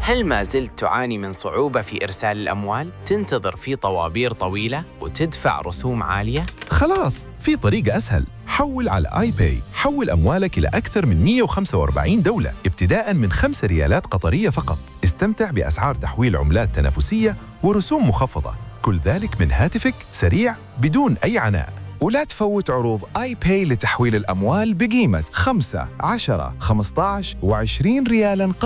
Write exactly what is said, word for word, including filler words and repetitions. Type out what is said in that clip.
هل ما زلت تعاني من صعوبة في إرسال الأموال؟ تنتظر في طوابير طويلة وتدفع رسوم عالية؟ خلاص، في طريقة أسهل. حول على آي باي. حول أموالك إلى أكثر من مئة وخمسة وأربعين دولة ابتداء من خمس ريالات قطرية فقط. استمتع بأسعار تحويل عملات تنافسية ورسوم مخفضة، كل ذلك من هاتفك، سريع بدون أي عناء. ولا تفوت عروض آي باي لتحويل الأموال بقيمة خمسة، عشرة، خمسة عشر وعشرين ريالاً